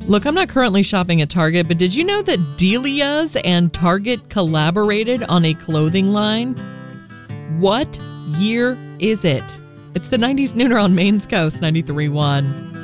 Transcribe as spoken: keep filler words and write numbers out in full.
Look, I'm not currently shopping at Target, but did you know that Delia's and Target collaborated on a clothing line? What year is it? It's the nineties Nooner on Maine's Coast, ninety-three point one.